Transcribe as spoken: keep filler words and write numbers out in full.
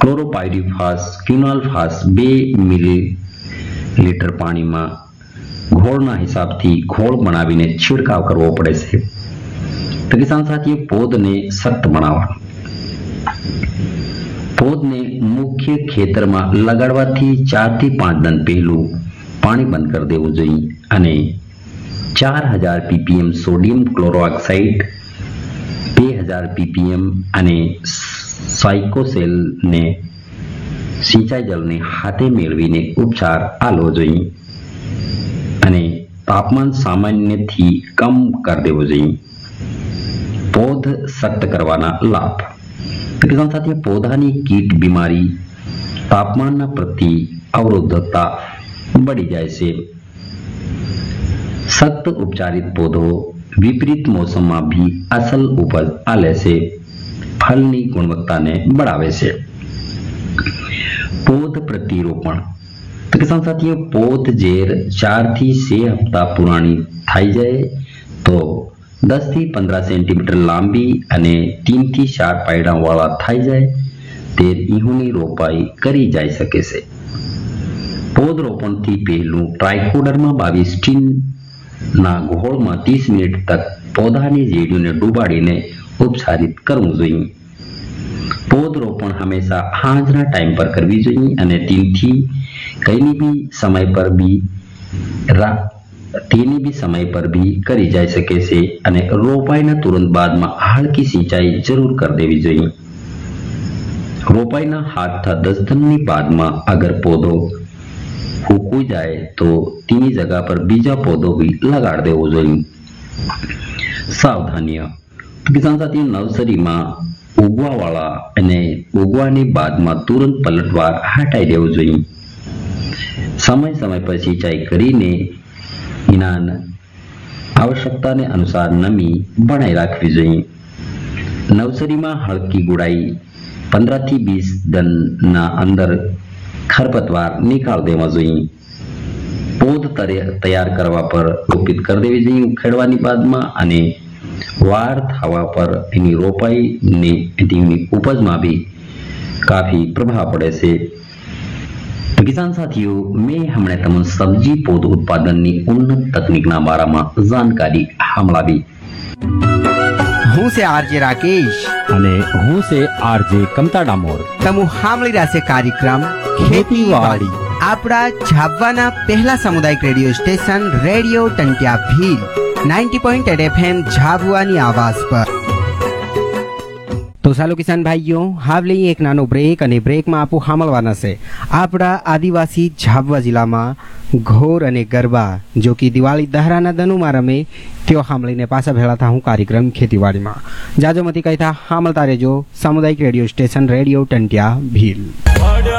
ક્લોરોપાયરીફાસ ક્વિનાલ્ફાસ બે મિલીલીટર પાણીમાં ઘોળના હિસાબથી ઘોળ બનાવીને છિડકાવ કરવો પડે છે। તો કિસાન સાથીઓ, પોદને સખ્ત બનાવવાનું। પોદને મુખ્ય ખેતરમાં લગાડવાથી ચાર થી પાંચ દિન પહેલું પાણી બંધ કરી દેવું જોઈએ અને ચાર હજાર પીપીએમ સોડિયમ ક્લોરોક્સાઇડ, બે હજાર પીપીએમ અને સાયકોસેલને સિંચાઈ જળને હાથે મેળવીને ઉપચાર આપવો જોઈએ અને તાપમાન સામાન્યથી કમ કરી દેવું જોઈએ। પોદ સખ્ત કરવાના લાભ। કિસાન સાથીઓ, પૌધાની કીટ બીમારી તાપમાનના પ્રતિ અવરોધકતા बढ़ी जाए से। सख्त उपचारित पौधों विपरीत मौसम में भी असल उपज आले से फलनी गुणवत्ता ने बढ़ावे से। पौध प्रतिरोपण। तो किसान साथियों, पौध जेर चार थी छह हफ्ता पुरानी थाई जाए तो दस थी पंद्रह सेंटीमीटर लांबी अने तीन थी चार पायड़ा वाला थाई जाए ते इहोनी रोपाई करी जाई सके से। पौध रोपण थी पहलू ट्राइकोडर्मा बावीस टीन ना घोल में तीस मिनिट तक पौधानी जेडियों ने डूबाड़ीने उपचारित करवू जोईए। पौध रोपण हमेशा हाजना टाइम पर करवी जोईए अने तीन थी कईनी भी समय पर भी रा तेनी भी समय पर भी करी जाई सके से अने रोपाईना तुरंत बाद में हल्की सिंचाई जरूर कर देवी जोईए। रोपाईना हाथ था दस दिन बाद में अगर पौधो फूकू जाए तो तीनी जगह पर बीजा पौधो भी लगाड़ देवो जोईए। सावधानियां। तो किसान साथियों, नर्सरी में उगवा वाला अने उगवानी बाद में तुरंत पलटवार हटाई देवो जोईए। समय समय पर सिंचाई करीने इनान आवश्यकता ने अनुसार नमी बनाई राखवी जोईए। नर्सरी में हल्की गुड़ाई पंद्रह थी बीस दिन ना अंदर खरपतवार निकाल देवा जोईए। पौध तैयार करवा पर रोपित कर देवी जोईए उखेड़वानी बाद में अने वार थवा पर एनी रोपाई ने एनी उपज में भी काफी प्रभाव पड़े से। तो किसान साथियों, मैं हमने तमन सब्जी पौध उत्पादन ની ઉન્નત તકનીકના બારામાં જાણકારી હમણાવી। હું છે આરજે રાકેશ અને હું છે આરજે કમતા ડામોર। તમુ સાંભળી રહ્યા છે કાર્યક્રમ ખેતીવાડી આપણા ઝાબવાના પહેલા સામુદાયિક રેડિયો સ્ટેશન રેડિયો ટંટિયા ભીલ नब्बे पॉइंट आठ एफएम झाबुआनी आवाज पर। तो चालो किसान भाईओ, हावले एक नानो ब्रेक अने ब्रेक में आपू हामलवाना से आपड़ा आदिवासी झाबुआ जिला में घोर अने गरबा जो कि दिवाળી दहराना दनु में रमे त्यो हामलीने पासा भेला था हूँ कार्यक्रम खेतीवाड़ी में। जाजो मती कहता हामलता रेजो सामुदायिक radio station radio Tantia Bhil.